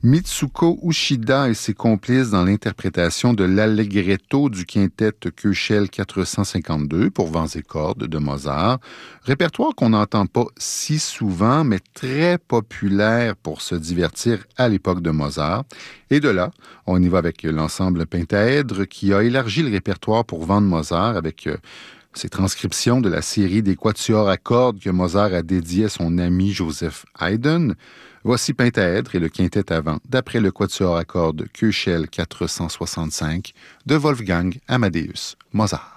Mitsuko Uchida et ses complices dans l'interprétation de l'Allegretto du quintet Köchel 452 pour vents et cordes de Mozart, répertoire qu'on n'entend pas si souvent, mais très populaire pour se divertir à l'époque de Mozart. Et de là, on y va avec l'ensemble Pentaèdre qui a élargi le répertoire pour vents de Mozart avec ces transcriptions de la série des quatuors à cordes que Mozart a dédié à son ami Joseph Haydn. Voici Pentaèdre et le quintet à vent d'après le quatuor à cordes Köchel 465 de Wolfgang Amadeus Mozart.